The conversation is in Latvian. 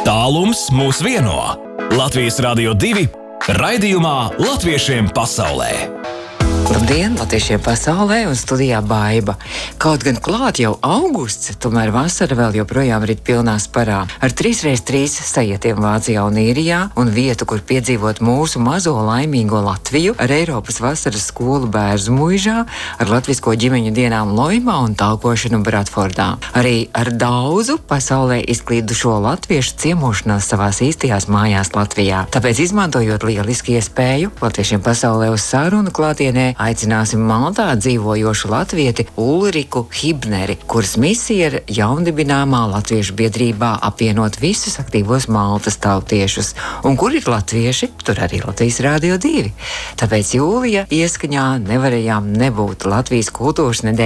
Tālums mūs vieno. Latvijas Radio 2 raidījumā Latviešiem pasaulē. Labdien, latviešiem pasaulē, un studijā Baiba. Kaut gan klāt jau augusts, tomēr vasara vēl joprojām rit pilnā sparā. Ar 3x3 sajietiem Vācijā un Īrijā un vietu, kur piedzīvot mūsu mazo laimīgo Latviju, ar Eiropas vasaras skolu Bērzmuižā, ar latvisko ģimeņu dienām Loimā un talkošanu Bratfordā. Arī ar daudzu pasaulē izklīdušo latviešu ciemošanās savās īstajās mājās Latvijā. Tāpēc, izmantojot lieliski iespēju, latviešiem pasaulē uz sarunu klātienē aicināsim Maltā dzīvojošu latvieti Ulriku Hibneri, kuras misija ir jaundibināmā latviešu biedrībā apvienot visus aktīvos Maltas tautiešus. Un kur ir latvieši, tur arī Latvijas Radio 2. Tāpēc jūlija ieskaņā nevarējām nebūt Latvijas kultūras nedēļas